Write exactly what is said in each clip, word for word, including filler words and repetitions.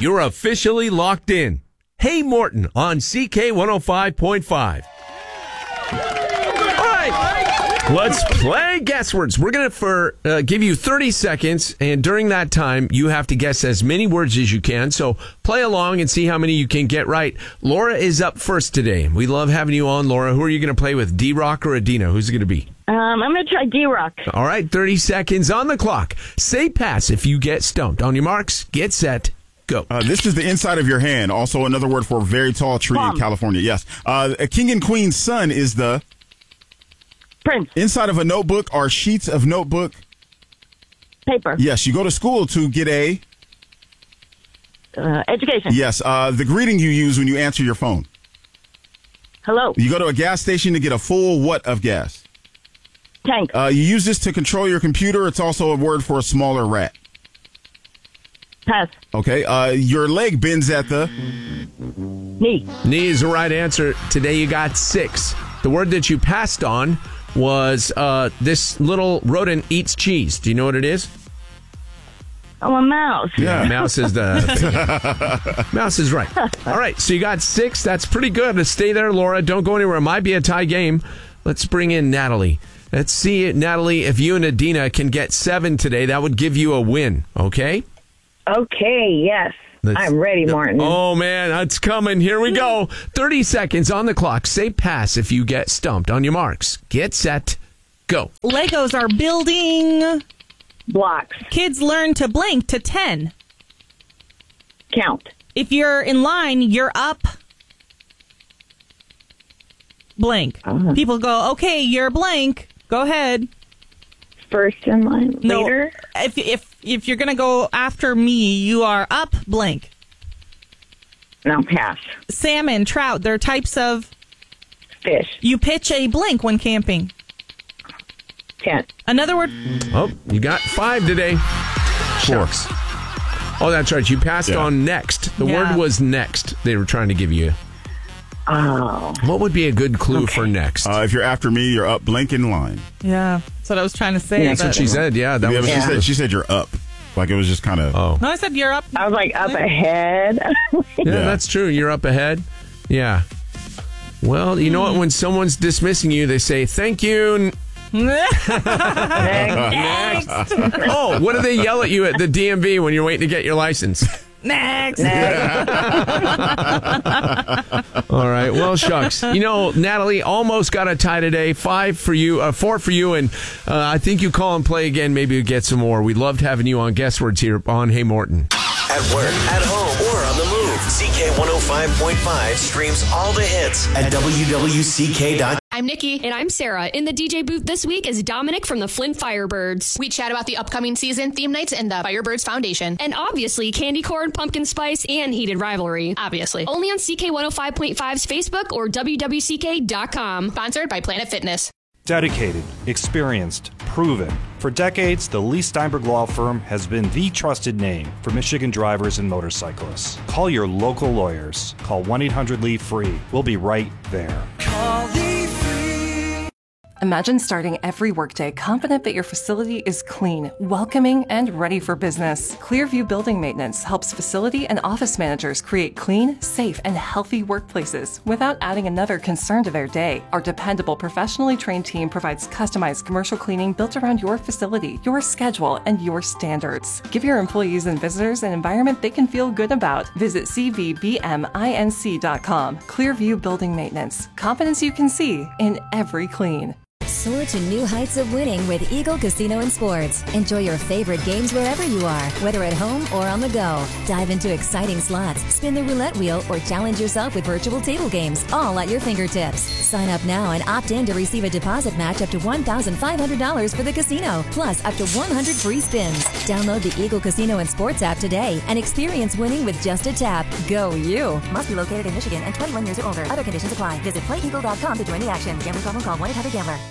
You're officially locked in. Hey Morton on C K one oh five point five. All right, let's play guesswords. We're going to for uh, give you thirty seconds, and during that time, you have to guess as many words as you can. So play along and see how many you can get right. Laura is up first today. We love having you on, Laura. Who are you going to play with, D-Rock or Adina? Who's it going to be? Um, I'm going to try D-Rock. All right, thirty seconds on the clock. Say pass if you get stumped. On your marks, get set, go. Uh, this is the inside of your hand. Also another word for a very tall tree Plum. in California. Yes. Uh, a king and queen's son is the... Prince. Inside of a notebook are sheets of notebook. Paper. Yes, you go to school to get a... Uh, education. Yes, uh, the greeting you use when you answer your phone. Hello. You go to a gas station to get a full what of gas? Tank. Uh, you use this to control your computer. It's also a word for a smaller rat. Pass. Okay, uh, your leg bends at the... Knee. Knee is the right answer. Today you got six. The word that you passed on was uh, this little rodent eats cheese. Do you know what it is? Oh, a mouse. Yeah. Mouse is the mouse is right. All right, so you got six. That's pretty good. Stay there, Laura. Don't go anywhere. It might be a tie game. Let's bring in Natalie. Let's see, Natalie, if you and Adina can get seven today, that would give you a win. Okay? Okay, yes. Let's, I'm ready, Martin. Oh, man, that's coming. Here we go. thirty seconds on the clock. Say pass if you get stumped. On your marks. Get set. Go. Legos are building. Blocks. Kids learn to blink to ten. Count. If you're in line, you're up. Blank. Uh-huh. People go, okay, you're blank. Go ahead. First in line. No, Later. if if if you're gonna go after me, you are up. Blank. No, pass. Salmon, trout. They're types of. Fish. You pitch a blink when camping. Tent. Another word. Oh, you got five today. Shucks. Oh, that's right. You passed Yeah. on next. The Yeah. word was next. They were trying to give you. Oh. What would be a good clue for next? Uh, if you're after me, you're up, blink in line. Yeah, that's what I was trying to say. That's what but- she said. Yeah, that Yeah, was. but she, Yeah. said, she said you're up. Like it was just kind of... Oh, No, I said you're up. I was like up ahead. yeah, Yeah. that's true. You're up ahead. Yeah. Well, you know what? When someone's dismissing you, they say thank you. Next. Oh, what do they yell at you at the D M V when you're waiting to get your license? Next. All right. Well, shucks. You know, Natalie almost got a tie today. Five for you, uh, four for you, and uh, I think you call and play again. Maybe you get some more. We loved having you on Guesswords here on Hey Morton. At work, at home, or on the move. C K one oh five point five streams all the hits at W W C K dot com. I'm Nikki. And I'm Sarah. In the D J booth this week is Dominic from the Flint Firebirds. We chat about the upcoming season, theme nights, and the Firebirds Foundation. And obviously, candy corn, pumpkin spice, and heated rivalry. Obviously. Only on C K one oh five point five's Facebook or W W C K dot com. Sponsored by Planet Fitness. Dedicated, experienced, proven. For decades, the Lee Steinberg Law Firm has been the trusted name for Michigan drivers and motorcyclists. Call your local lawyers. Call one eight hundred L E A F R E E. We'll be right there. Imagine starting every workday confident that your facility is clean, welcoming, and ready for business. Clearview Building Maintenance helps facility and office managers create clean, safe, and healthy workplaces without adding another concern to their day. Our dependable, professionally trained team provides customized commercial cleaning built around your facility, your schedule, and your standards. Give your employees and visitors an environment they can feel good about. Visit C V B M I N C dot com. Clearview Building Maintenance. Confidence you can see in every clean. Soar to new heights of winning with Eagle Casino and Sports. Enjoy your favorite games wherever you are, whether at home or on the go. Dive into exciting slots, spin the roulette wheel, or challenge yourself with virtual table games, all at your fingertips. Sign up now and opt in to receive a deposit match up to one thousand five hundred dollars for the casino, plus up to one hundred free spins. Download the Eagle Casino and Sports app today and experience winning with just a tap. Go you! Must be located in Michigan and twenty-one years or older. Other conditions apply. Visit play eagle dot com to join the action. Gambling problem, call one eight hundred gambler.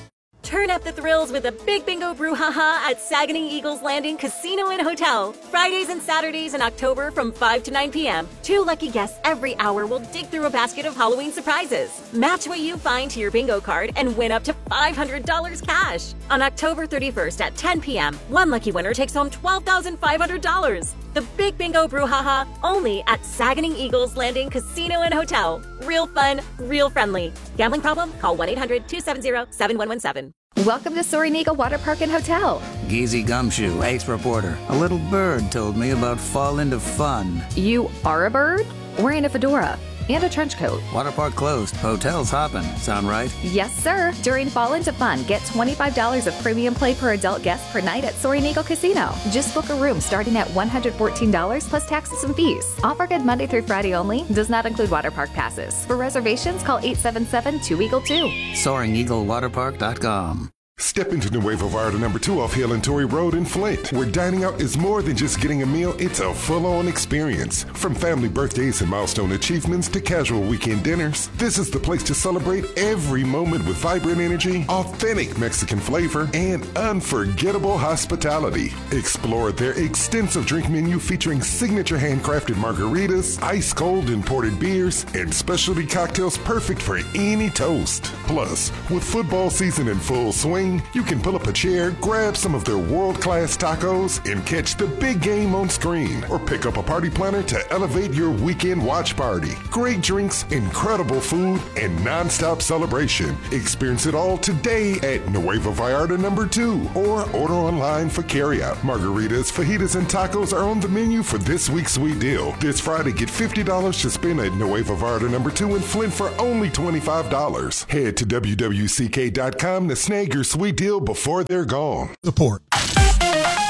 Turn up the thrills with a big bingo brouhaha at Saguenay Eagles Landing Casino and Hotel. Fridays and Saturdays in October from five to nine p.m. Two lucky guests every hour will dig through a basket of Halloween surprises. Match what you find to your bingo card and win up to five hundred dollars cash. On October thirty-first at ten p.m., one lucky winner takes home twelve thousand five hundred dollars. The Big Bingo Brouhaha, only at Saguenay Eagles Landing Casino and Hotel. Real fun, real friendly. Gambling problem? Call one eight hundred two seven zero seven one one seven. Welcome to Soaring Eagle Water Park and Hotel. Geezy Gumshoe, ace reporter. A little bird told me about fall into fun. You are a bird? Wearing a fedora and a trench coat. Water park closed. Hotel's hopping. Sound right? Yes, sir. During Fall Into Fun, get twenty-five dollars of premium play per adult guest per night at Soaring Eagle Casino. Just book a room starting at one hundred fourteen dollars plus taxes and fees. Offer good Monday through Friday only. Does not include water park passes. For reservations, call eight seven seven two eagle two. soaring eagle water park dot com. Step into Nuevo Vallarta number two off Hill and Torrey Road in Flint, where dining out is more than just getting a meal, it's a full-on experience. From family birthdays and milestone achievements to casual weekend dinners, this is the place to celebrate every moment with vibrant energy, authentic Mexican flavor, and unforgettable hospitality. Explore their extensive drink menu featuring signature handcrafted margaritas, ice-cold imported beers, and specialty cocktails perfect for any toast. Plus, with football season in full swing, you can pull up a chair, grab some of their world-class tacos, and catch the big game on screen. Or pick up a party planner to elevate your weekend watch party. Great drinks, incredible food, and non-stop celebration. Experience it all today at Nuevo Vallarta number two, or order online for carryout. Margaritas, fajitas, and tacos are on the menu for this week's sweet deal. This Friday, get fifty dollars to spend at Nuevo Vallarta number two in Flint for only twenty-five dollars. Head to W W C K dot com to snag your sweet deal before they're gone. Support.